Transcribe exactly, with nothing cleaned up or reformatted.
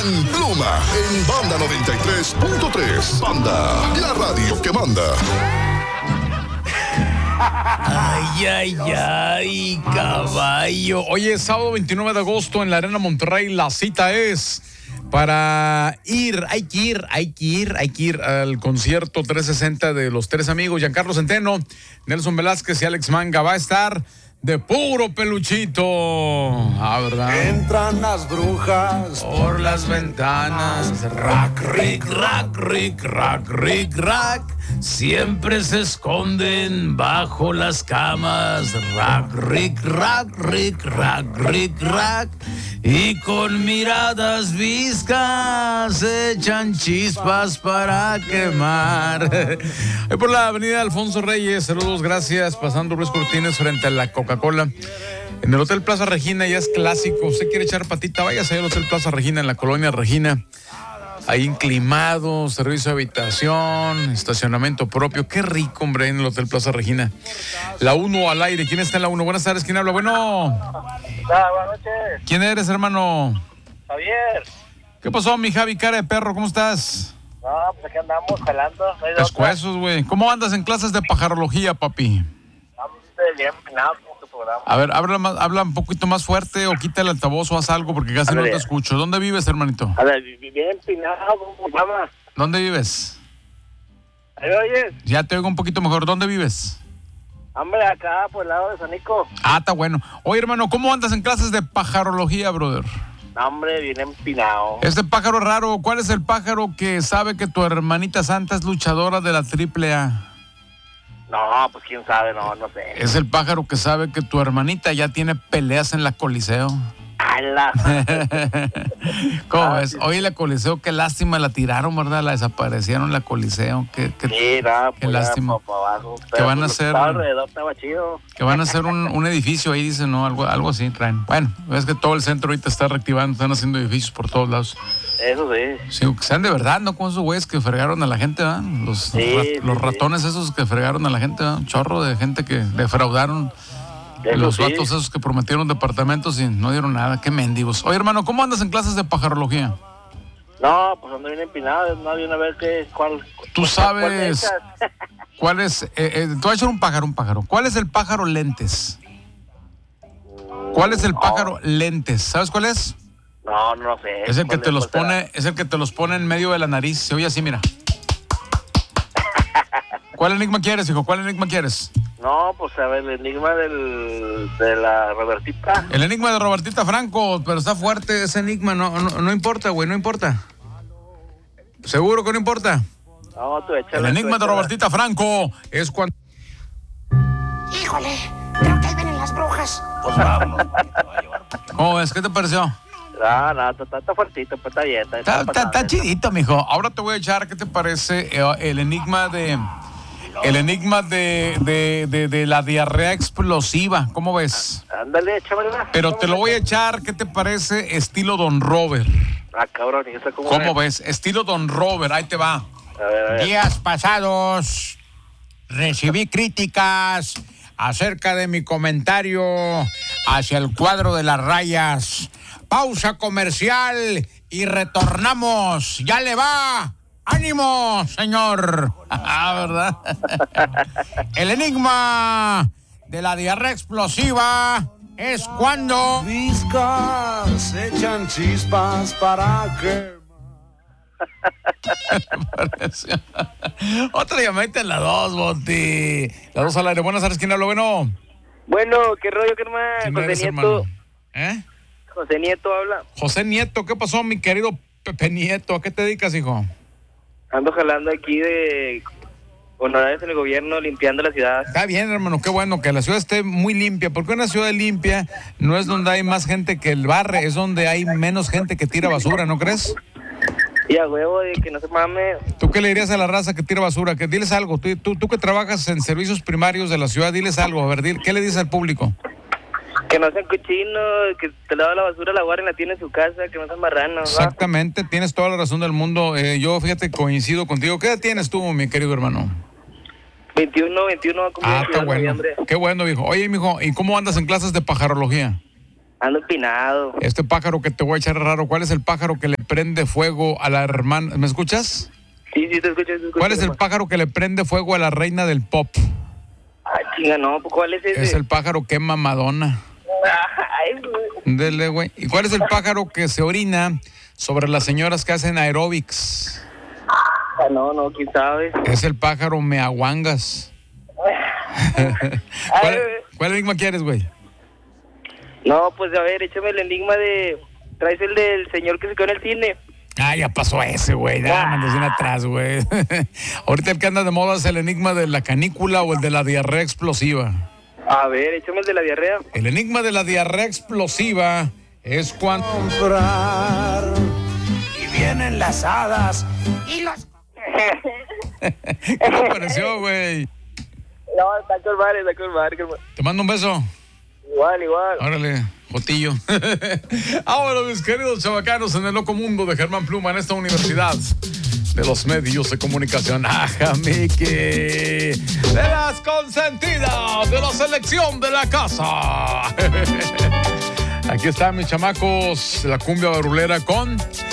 Gran Pluma en Banda noventa y tres punto tres. Banda, la radio que manda. Ay, ay, ay, caballo. Oye, sábado veintinueve de agosto en la Arena Monterrey, la cita es para ir, hay que ir, hay que ir, hay que ir al concierto trescientos sesenta de los tres amigos, Giancarlo Centeno, Nelson Velázquez y Alex Manga. Va a estar de puro peluchito. Ah, ¿verdad? Entran las brujas por las ventanas. Rack, rick, rack, rick, rack, rick, rack. Siempre se esconden bajo las camas. Rack, rick, rack, rick, rack, rick, rack. Y con miradas viscas echan chispas para quemar. Ahí por la avenida Alfonso Reyes, saludos, gracias. Pasando Luis Cortines frente a la Coca-Cola. En el Hotel Plaza Regina ya es clásico. Usted quiere echar patita, váyase al Hotel Plaza Regina en la colonia Regina. Ahí inclimado, servicio de habitación, estacionamiento propio. Qué rico, hombre, en el Hotel Plaza Regina. La uno al aire. ¿Quién está en la uno? Buenas tardes, ¿quién habla? Bueno. Ah, buenas noches. ¿Quién eres, hermano? Javier. ¿Qué pasó, mi Javi, cara de perro? ¿Cómo estás? No, pues aquí andamos jalando. Escuesos, güey. ¿Cómo andas en clases de pajarología, papi? Estamos bien empinados con tu programa. A ver, habla, más, habla un poquito más fuerte o quita el altavoz o haz algo porque casi no te escucho. ¿Dónde vives, hermanito? A ver, bien empinado con tu programa. ¿Dónde vives? ¿Ahí me oyes? Ya te oigo un poquito mejor. ¿Dónde vives? Hombre, acá por el lado de Sanico. Ah, está bueno. Oye, hermano, ¿cómo andas en clases de pajarología, brother? Hombre, bien empinado. Este pájaro raro, ¿cuál es el pájaro que sabe que tu hermanita santa es luchadora de la triple A? No, pues quién sabe, no, no sé. Es el pájaro que sabe que tu hermanita ya tiene peleas en la Coliseo. ¡Hala! ¿Cómo Ah, ves? sí. Oye, la Coliseo, qué lástima, la tiraron, ¿verdad? La desaparecieron, la Coliseo. Qué, qué, Sí, nada, qué pues lástima. ya, pa- pa' abajo. Que Pero, van a pues, lo que hacer- estaba alrededor estaba chido. Que van a hacer un, un edificio ahí, dicen, ¿no? Algo, algo así traen. Bueno, ves que todo el centro ahorita está reactivando, están haciendo edificios por todos lados. Eso sí. Sí, que sean de verdad, ¿no? Con esos güeyes que fregaron a la gente, ¿verdad? Los, Sí, rat- sí, los sí. ratones esos que fregaron a la gente, ¿verdad? Un chorro de gente que defraudaron. Eso Los sí. vatos esos que prometieron departamentos y no dieron nada. Qué mendigos. Oye, hermano, ¿cómo andas en clases de pajarología? No, pues ando bien empinado, no de una vez que cuál. Tú cuál- sabes cuál de esas. cuál es... Eh, eh, te voy a echar un pájaro, un pájaro. ¿Cuál es el pájaro lentes? ¿Cuál es el pájaro lentes? ¿Sabes cuál es? No, no sé. Es el que ¿Cuál te los cuál será? pone, es el que te los pone en medio de la nariz. Se oye así, mira. ¿Cuál enigma quieres, hijo? ¿Cuál enigma quieres? No, pues a ver, el enigma del, de la Robertita. El enigma de Robertita Franco, pero está fuerte ese enigma. No, no, no importa, güey, no importa. ¿Seguro que no importa? No, tú échale. El enigma tú de échale. Robertita Franco es cuando... Híjole, creo que ahí vienen las brujas. Pues vámonos. ¿Cómo ves? ¿Qué te pareció? No, no, está, está, está fuertito, pues está bien. Está, Está, está- está pasable. chidito, mijo. Ahora te voy a echar, ¿qué te parece? eh, el enigma de... El enigma de, de, de, de la diarrea explosiva. ¿Cómo ves? Ándale, échamela. Pero te lo voy a echar, ¿qué te parece? Estilo Don Robert. Ah, cabrón, ¿y eso cómo ¿Cómo es? ves? Estilo Don Robert, ahí te va. A ver, a ver. Días pasados recibí críticas acerca de mi comentario hacia el cuadro de las rayas. Pausa comercial y retornamos. ¡Ya le va! ¡Ánimo, señor! Ah, ¿verdad? El enigma de la diarrea explosiva es cuando... viscas echan chispas para que... Otra llamadita en la dos, Monty. La dos al aire. Buenas tardes, ¿quién habla? Bueno. Bueno, ¿qué rollo, qué hermano? ¿Quién José eres, Nieto. hermano? ¿Eh? José Nieto habla. José Nieto, ¿qué pasó, mi querido Pepe Nieto? ¿A qué te dedicas, hijo? Ando jalando aquí de honorarios en el gobierno, limpiando la ciudad. Está bien, hermano, qué bueno que la ciudad esté muy limpia, porque una ciudad limpia no es donde hay más gente que el barre, es donde hay menos gente que tira basura, ¿no crees? Y a huevo de que no se mame. ¿Tú qué le dirías a la raza que tira basura? Que diles algo, tú, tú, tú que trabajas en servicios primarios de la ciudad, diles algo, a ver, dile, ¿qué le dices al público? Que no sean cochinos, que te lava la basura, la guarda y la tiene en su casa, que no sean marranos, ¿va? Exactamente, tienes toda la razón del mundo. Eh, yo, fíjate, coincido contigo. ¿Qué edad tienes tú, mi querido hermano? veintiuno, veintiuno, como Ah, está bueno. Qué bueno, viejo. Oye, mijo, ¿y cómo andas en clases de pajarología? Ando empinado. Este pájaro que te voy a echar raro, ¿cuál es el pájaro que le prende fuego a la hermana? ¿Me escuchas? Sí, sí, te escucho, te escucho. ¿Cuál es el compa. pájaro que le prende fuego a la reina del pop? Ah, chinga, no, pues, ¿cuál es ese? Es el pájaro que quema Madonna. Ay, güey. Dele, güey. ¿Y cuál es el pájaro que se orina sobre las señoras que hacen aeróbics? Ah, no, no, quién sabe. Es el pájaro meaguangas. ¿Cuál, ¿Cuál enigma quieres, güey? No, pues a ver, échame el enigma de... ¿Traes el del señor que se quedó en el cine? Ah, ya pasó ese, güey. Ya, mandas bien atrás, güey. Ahorita el que anda de moda es el enigma de la canícula o el de la diarrea explosiva. A ver, échame el de la diarrea. El enigma de la diarrea explosiva es cuando... Comprar. Y vienen las hadas. Y los... ¿Qué te pareció, güey? No, está con madre, está con madre, con madre. Te mando un beso. Igual, igual. Órale, Jotillo. Ahora, mis queridos chavacanos, en el loco mundo de Germán Pluma, en esta universidad de los medios de comunicación. ¡Aja, Miki! De las consentidas de la selección de la casa. Aquí están mis chamacos, la cumbia barulera con